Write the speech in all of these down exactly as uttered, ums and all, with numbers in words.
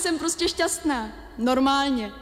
jsem prostě šťastná. Normálně.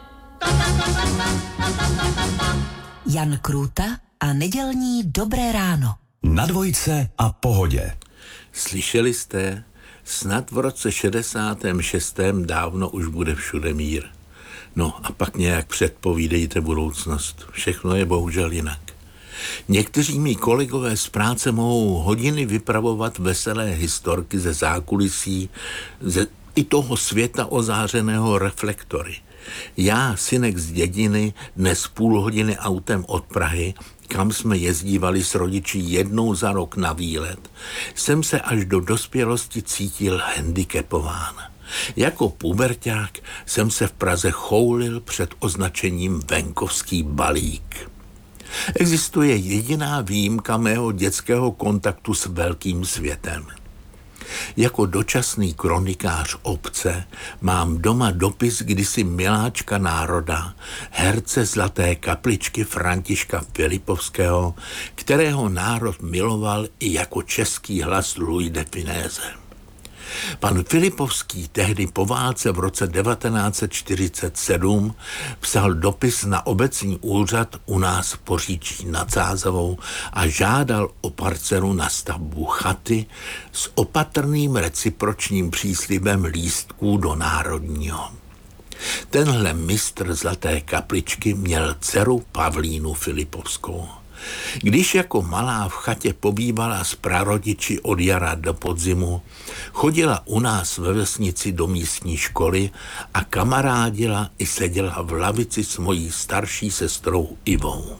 Jan Krůta a nedělní Dobré ráno. Na dvojce a Pohodě. Slyšeli jste? Snad v roce šedesátém šestém dávno už bude všude mír. No a pak nějak předpovídejte budoucnost. Všechno je bohužel jinak. Někteří mý kolegové z práce mohou hodiny vypravovat veselé historky ze zákulisí, ze i toho světa ozářeného reflektory. Já, synek z dědiny, dnes půl hodiny autem od Prahy, kam jsme jezdívali s rodiči jednou za rok na výlet, jsem se až do dospělosti cítil handicapován. Jako puberťák jsem se v Praze choulil před označením venkovský balík. Existuje jediná výjimka mého dětského kontaktu s velkým světem. Jako dočasný kronikář obce mám doma dopis kdysi miláčka národa, herce Zlaté kapličky Františka Filipovského, kterého národ miloval i jako český hlas Louis de Funès. Pan Filipovský tehdy po válce v roce devatenáct set čtyřicet sedm psal dopis na obecní úřad u nás v Poříčí nad Sázavou a žádal o parcelu na stavbu chaty s opatrným recipročním příslibem lístků do Národního. Tenhle mistr Zlaté kapličky měl dceru Pavlínu Filipovskou. Když jako malá v chatě pobývala s prarodiči od jara do podzimu, chodila u nás ve vesnici do místní školy a kamarádila i seděla v lavici s mojí starší sestrou Ivou.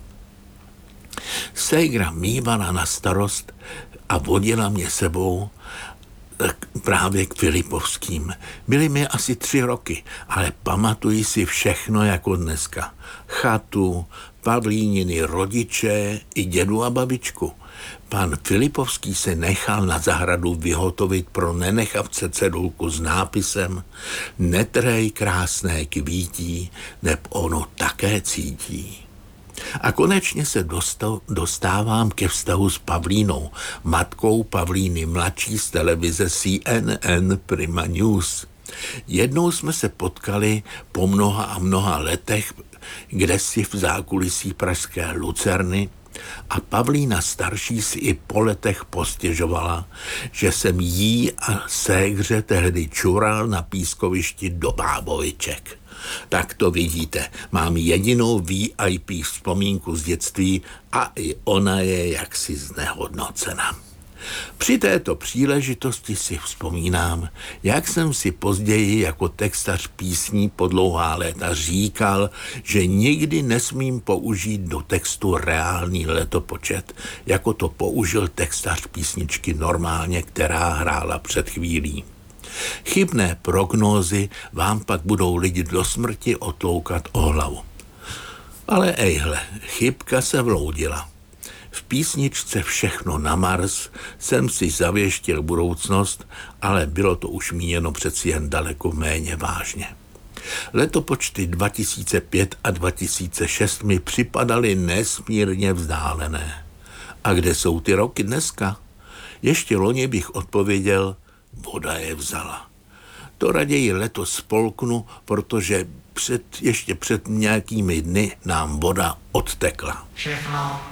Ségra mívala na starost a vodila mě sebou právě k Filipovským. Byly mi asi tři roky, ale pamatuji si všechno jako dneska. Chatu, Pavlíniny rodiče i dědu a babičku. Pan Filipovský se nechal na zahradu vyhotovit pro nenechavce cedulku s nápisem Netrej krásné kvítí, neb ono také cítí. A konečně se dostávám ke vztahu s Pavlínou, matkou Pavlíny mladší z televize C N N Prima News. Jednou jsme se potkali po mnoha a mnoha letech kdesi v zákulisí pražské Lucerny a Pavlína starší si i po letech postěžovala, že jsem jí a ségře tehdy čural na pískovišti do báboviček. Tak to vidíte, mám jedinou V I P vzpomínku z dětství a i ona je jaksi znehodnocena. Při této příležitosti si vzpomínám, jak jsem si později jako textař písní po dlouhá léta říkal, že nikdy nesmím použít do textu reálný letopočet, jako to použil textař písničky Normálně, která hrála před chvílí. Chybné prognózy vám pak budou lidi do smrti otloukat o hlavu. Ale ejhle, chybka se vloudila. V písničce Všechno na Mars jsem si zavěštil budoucnost, ale bylo to už míněno přeci jen daleko méně vážně. Letopočty dva tisíce pět a dva tisíce šest mi připadaly nesmírně vzdálené. A kde jsou ty roky dneska? Ještě loni bych odpověděl, voda je vzala. To raději letos spolknu, protože před, ještě před nějakými dny nám voda odtekla. Všechno